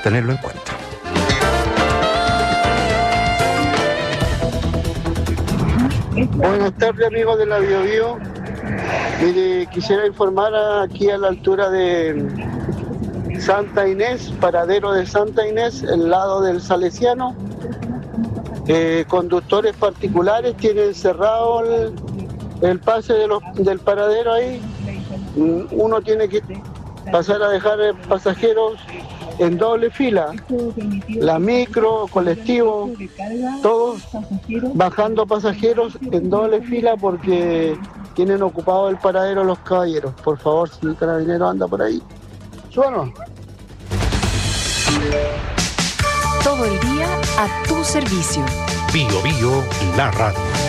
tenerlo en cuenta. Buenas tardes, amigos de la Biobío. Mire, quisiera informar aquí a la altura de Santa Inés, paradero de Santa Inés, el lado del Salesiano. Conductores particulares tienen cerrado el pase del paradero ahí. Uno tiene que pasar a dejar pasajeros en doble fila, la micro, colectivo, todos bajando pasajeros en doble fila porque tienen ocupado el paradero los caballeros. Por favor, si el carabinero anda por ahí, súbanos. Todo el día a tu servicio. Bio Bio, la radio.